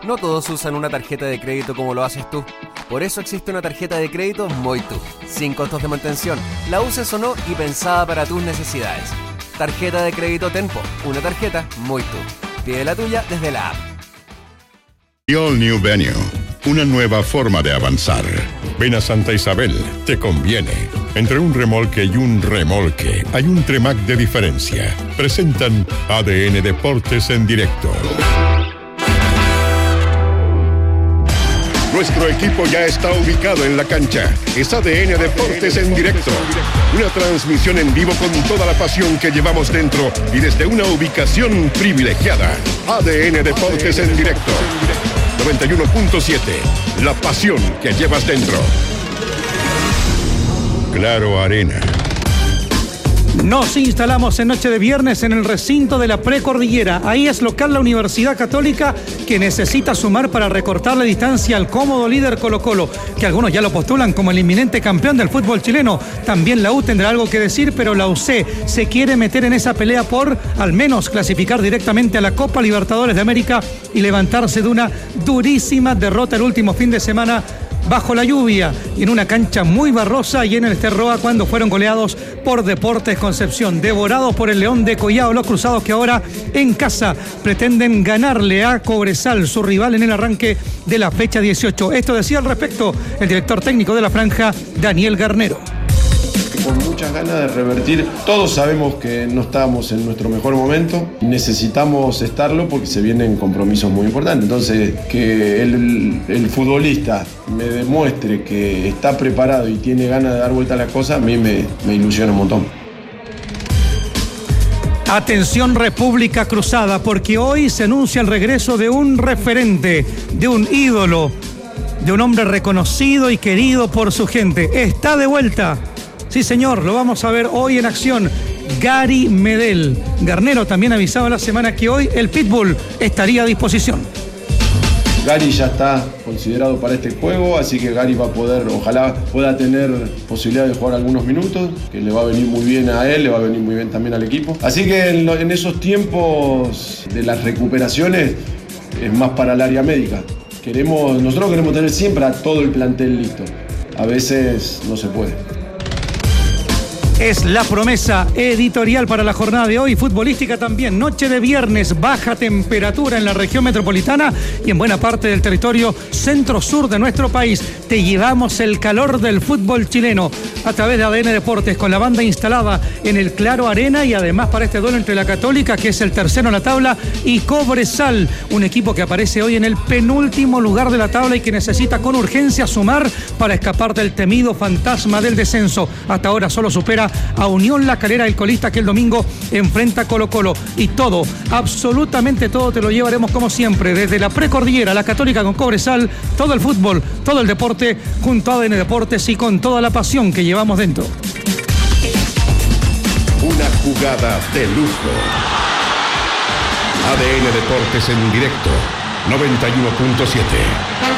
No todos usan una tarjeta de crédito como lo haces tú. Por eso existe una tarjeta de crédito Moitu, sin costos de mantención, la uses o no y pensada para tus necesidades. Tarjeta de crédito Tenpo, una tarjeta Moitu. Pide la tuya desde la app. The All New Venue, una nueva forma de avanzar. Ven a Santa Isabel, te conviene. Entre un remolque y un remolque hay un Tremac de diferencia. Presentan ADN Deportes en directo. Nuestro equipo ya está ubicado en la cancha. Es ADN Deportes en directo. Una transmisión en vivo con toda la pasión que llevamos dentro y desde una ubicación privilegiada. ADN Deportes en directo. 91.7. La pasión que llevas dentro. Claro Arena. Nos instalamos en noche de viernes en el recinto de la Precordillera. Ahí es local la Universidad Católica, que necesita sumar para recortar la distancia al cómodo líder Colo-Colo, que algunos ya lo postulan como el inminente campeón del fútbol chileno. También la U tendrá algo que decir, pero la UC se quiere meter en esa pelea por al menos clasificar directamente a la Copa Libertadores de América y levantarse de una durísima derrota el último fin de semana bajo la lluvia, en una cancha muy barrosa y en el Terroa, cuando fueron goleados por Deportes Concepción, devorados por el León de Collao, los cruzados que ahora en casa pretenden ganarle a Cobresal, su rival en el arranque de la fecha 18. Esto decía al respecto el director técnico de la franja, Daniel Garnero. Con muchas ganas de revertir. Todos sabemos que no estamos en nuestro mejor momento, necesitamos estarlo porque se vienen compromisos muy importantes. Entonces, que el futbolista me demuestre que está preparado y tiene ganas de dar vuelta a las cosas, a mí me ilusiona un montón. Atención República Cruzada, porque hoy se anuncia el regreso de un referente, de un ídolo, de un hombre reconocido y querido por su gente. Está de vuelta. Sí, señor, lo vamos a ver hoy en acción. Gary Medel. Garnero también avisaba la semana que hoy el Pitbull estaría a disposición. Gary ya está considerado para este juego, así que Gary va a poder, ojalá pueda tener posibilidad de jugar algunos minutos, que le va a venir muy bien a él, le va a venir muy bien también al equipo. Así que en esos tiempos de las recuperaciones es más para el área médica. Nosotros queremos tener siempre a todo el plantel listo. A veces no se puede. Es la promesa editorial para la jornada de hoy, futbolística también. Noche de viernes, baja temperatura en la región metropolitana y en buena parte del territorio centro-sur de nuestro país. Te llevamos el calor del fútbol chileno a través de ADN Deportes, con la banda instalada en el Claro Arena, y además para este duelo entre la Católica, que es el tercero en la tabla, y Cobresal, un equipo que aparece hoy en el penúltimo lugar de la tabla y que necesita con urgencia sumar para escapar del temido fantasma del descenso. Hasta ahora solo supera a Unión La Calera, el colista, que el domingo enfrenta a Colo-Colo. Y todo, absolutamente todo, te lo llevaremos como siempre desde la Precordillera, la Católica con Cobresal, todo el fútbol, todo el deporte junto a ADN Deportes y con toda la pasión que llevamos dentro. Una jugada de lujo. ADN Deportes en directo. 91.7.